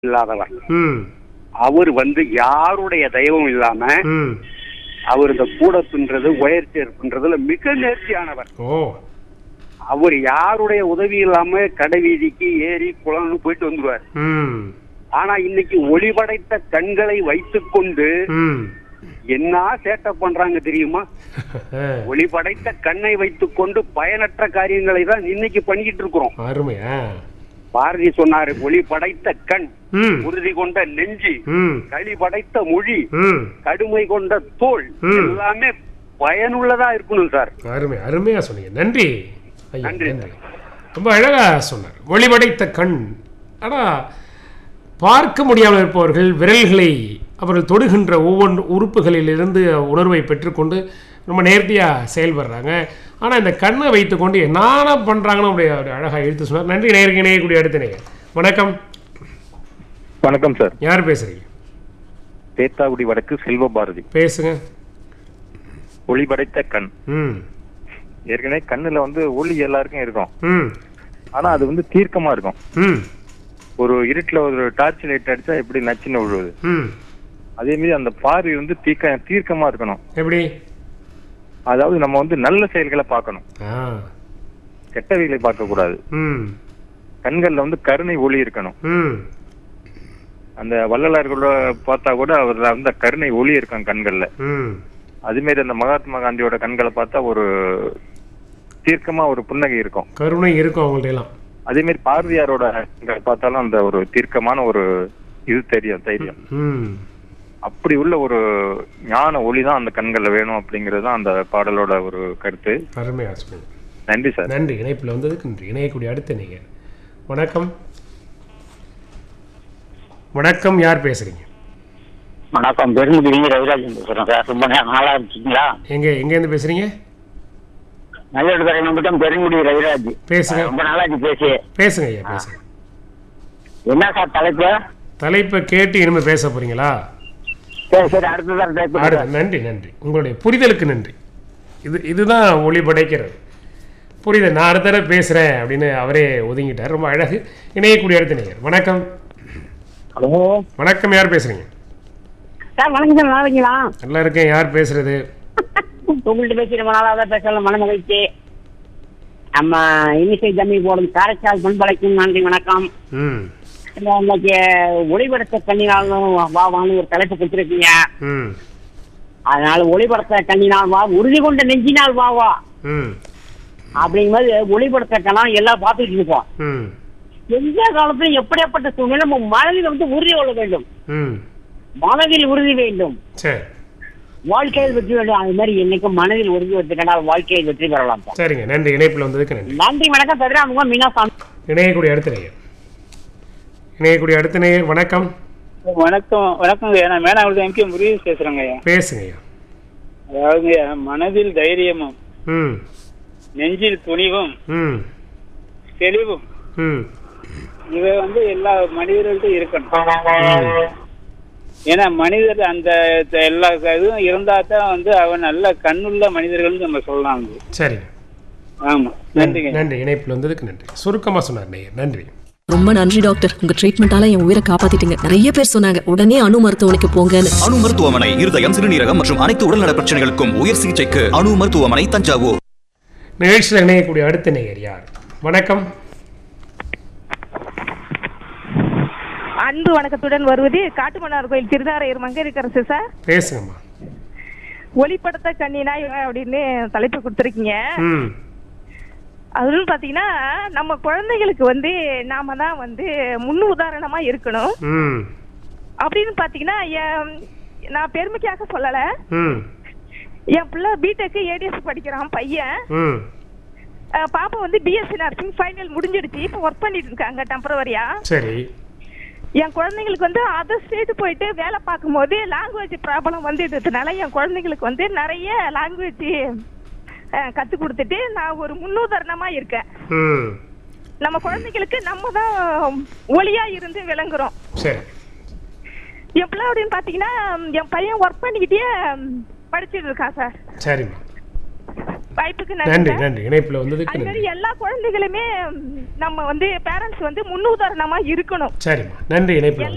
இல்லாதவர். அவர் யாருடைய தயவும் இல்லாம அவர் இந்த கூட பின்றது ஒயர் சேர் பண்றதுல மிக நேர்த்தியானவர். அவர் யாருடைய உதவி இல்லாம கடை வீதிக்கு ஏரி குளம்னு போயிட்டு வந்துருவார். ஆனா இன்னைக்கு ஒளிபடைத்த கண்களை வைத்துக் கொண்டு என்ன சேட்டை பண்றாங்க தெரியுமா? ஒளிபடைத்த கண்ணை வைத்துக் கொண்டு பயனற்ற காரியங்களை தான் இன்னைக்கு பண்ணிக்கிட்டு இருக்கிறோம். பாரதி சொன்னாரு, ஒளி படைத்த கண், உறுதி கொண்ட நெஞ்சு, களி படைத்த மொழி, கடுமை கொண்ட தோல், எல்லாமே பயனுள்ளதா இருக்கணும் சார். அருமையா சொன்னீங்க. நன்றி. நன்றி. ரொம்ப அழகா சொன்னார். ஒளி படைத்த கண். ஆனா பார்க்க முடியாமல் இருப்பவர்கள் விரல்களை அவர்கள் தொடுகின்ற ஒவ்வொரு உறுப்புகளிலிருந்து உணர்வை பெற்றுக்கொண்டு ரொம்ப நேர்த்தியாக செயல்படுறாங்க. ஆனால் இந்த கண்ணை வைத்துக்கொண்டு என்னென்ன பண்ணுறாங்கன்னு அப்படியே அழகாக எடுத்து சொன்னார். நன்றி. நேருக்கு இணையக்கூடிய அடுத்த நேயர். வணக்கம். வணக்கம் சார். யார் பேசுறீங்க? தேத்தாக்குடி வடக்கு செல்வ பாரதி பேசுங்க. ஒளி படைத்த கண். ஏற்கனவே கண்ணுல ஒளி எல்லாருக்கும் இருக்கும். ஆனா அது தீர்க்கமா இருக்கும். ஒரு இருட்டுல ஒரு டார்ச் லைட் அடிச்சா எப்படி நச்சுன்னு விழுவுது, அதே மாதிரி அந்த பார்வை தீர்க்கமா இருக்கணும். எப்படி? அதாவது நம்ம நல்ல செயல்களை பார்க்கணும், கெட்டவைகளை பார்க்க கூடாது. கண்கள்ல கருணை ஒளி இருக்கணும். அந்த வள்ளலார்களோட பார்த்தா கூட அவர் கருணை ஒளி இருக்கும் கண்கள்ல. அதே மாதிரி அந்த மகாத்மா காந்தியோட கண்களை பார்த்தா ஒரு தீர்க்கமா ஒரு புன்னகை இருக்கும், கருணை இருக்கும் அவங்கள்ட்ட எல்லாம். அதே மாதிரி பாரதியாரோட பார்த்தாலும் அந்த ஒரு தீர்க்கமான ஒரு இது தைரியம். அப்படி உள்ள ஒரு ஞான ஒளி தான் அந்த கண்கள்ல வேணும் அப்படிங்கிறது தான் அந்த பாடலோட ஒரு கருத்து. அருமையா சொன்னீங்க. நன்றி சார். நன்றி. இணைப்பில் வந்ததுக்கு நன்றி. இணையக்கூடிய அடுத்த நீங்க. வணக்கம். வணக்கம். யார் பேசுறீங்க? வணக்கம். பெருங்குடி ரவிராஜன் பேசுறேன் சார். ரொம்ப நாளா இருக்கீங்களா? எங்கேருந்து பேசுறீங்க? நல்ல மட்டும் பெருங்குடி ரவிராஜ் பேசுங்க. ரொம்ப நாளாச்சு பேசுங்க ஐயா, பேசுங்க. என்ன சார் தலைப்பை கேட்டு இனிமே பேச போறீங்களா? சரி, அடுத்ததான். நன்றி. உங்களுடைய புரிதலுக்கு நன்றி. இதுதான் ஒளி படைக்கிறது. புரியுது. நான் அடுத்த தடவை பேசுறேன் அப்படின்னு அவரே ஒதுங்கிட்டார். ரொம்ப அழகு. இணையக்கூடிய அடுத்த நேயர். வணக்கம். ஹலோ. வணக்கம். யார் பேசுறீங்க? சார் வணக்கம் சார். நல்லா இருக்கீங்களா? நல்லா இருக்கேன். யார் பேசுறது? உங்கள்கிட்ட பேசி ரொம்ப நாளாக பேசலாம். மனமகிழ்ச்சி. நம்ம இன்னிசை ஜம்மி போடும் காரைக்கால் பண்பலைக்கும் நன்றி. வணக்கம். இன்னைக்கு ஒளிபடத்த கண்ணினாலும் வா வான்னு ஒரு தலைப்பு கொடுத்துருக்கீங்க. அதனால ஒளிபடத்த கண்ணினால் வா, உறுதி கொண்ட நெஞ்சினால் வா வா அப்படிங்கும்போது ஒளிபடத்த கண்ணா எல்லாம் பார்த்துட்டு இருக்கோம். எந்த காலத்துல எப்படியாப்பட்ட சூழ்நிலை நம்ம மனதில் உறுதி கொள்ள வேண்டும். மனதில் உறுதி வேண்டும், வாழ்க்கையில் வெற்றி வேண்டும். அது மாதிரி என்னைக்கும் மனதில் உறுதி எடுத்துக்கனால் வாழ்க்கையில் வெற்றி பெறலாம். சரிங்க. நன்றி. இணைப்பில் வந்ததுக்கு நன்றி. நன்றி. வணக்கம். தவிர மீனாசாமி. இணையக்கூடிய அடுத்த நேயர். வணக்கம். வணக்கம். நான் மேனாங்குளத்து எம்பி முருகேஷ் பேசுறேங்க. பேசுங்க. அதாவது மனதில் தைரியமும் நெஞ்சில் துணிவும் தெளிவும் இவை எல்லா மனிதர்கள்ட்டும் இருக்கணும். ஏன்னா மனிதர் அந்த எல்லா இதுவும் இருந்தா தான் அவன் நல்ல கண்ணுள்ள மனிதர்கள் நம்ம சொல்லலாம். சரி. ஆமா. நன்றிங்க. நன்றி. இணைப்பில் வந்ததுக்கு நன்றி. சுருக்கமா சொன்னார் நேயர். நன்றி. ரொம்ப நன்றி டாக்டர். உங்க ட்ரீட்மெண்டால என் உயிரை காப்பாத்திட்டீங்க. நிறைய பேர் சொன்னாங்க உடனே அணு மருத்துவமனைக்கு போங்கன்னு. அணு மருத்துவமனை இருதயம், சிறுநீரகம் மற்றும் அனைத்து உடல்நல பிரச்சனைகளுக்கும் உயர் சிகிச்சைக்கு அணு மருத்துவமனை, தஞ்சாவூர். நிகழ்ச்சியில் இணையக்கூடிய அடுத்த நேயர் யார்? வணக்கம். அன்பு வணக்கத்துடன் வருவது காட்டுமன்னார் கோயில் திருநாரையர் மங்கையரசு சார். பேசுங்கம்மா. ஒளிப்படத்த கண்ணினாய் அப்படின்னு தலைப்பு கொடுத்துருக்கீங்க. அதுன்னு பாத்தீங்கன்னா நம்ம குழந்தைகளுக்கு நாம தான் முன் உதாரணமா இருக்கணும். அப்படின்னு பாத்தீங்கன்னா நான் பெருமைக்காக சொல்லல. என் பிள்ளை பிடெக் ஏடிஎஸ் படிக்கிறான் பையன். பாப்பா பிஎஸ்சி நர்சிங் ஃபைனல் முடிஞ்சிடுச்சு. இப்ப ஒர்க் பண்ணிட்டு இருக்காங்க டெம்பரவரியா. சரி. என் குழந்தைங்களுக்கு அதர் ஸ்டேட் போயிட்டு வேலை பார்க்கும் போது லாங்குவேஜ் ப்ராப்ளம் வந்துட்டதுனால என் குழந்தைங்களுக்கு நிறைய லாங்குவேஜ் கத்து கொடுத்துட்டு நான் ஒரு முன்னுதாரணமா இருக்கேன். நம்ம குழந்தைகளுக்கு நம்ம தான் ஒளியா இருந்து விளங்குறோம். என் பிள்ளை அப்படின்னு பாத்தீங்கன்னா என் பையன் ஒர்க் பண்ணிக்கிட்டே படிச்சுட்டு இருக்கான் சார். சரிம்மா. வாய்ப்புக்கு நன்றி. நன்றி. இணைப்புல வந்ததுக்கு நன்றி. அது எல்லா குழந்தைகளுமே நம்ம பேரண்ட்ஸ் முன்னுதாரணமா இருக்கணும். சரிம்மா. நன்றி. இணைப்புல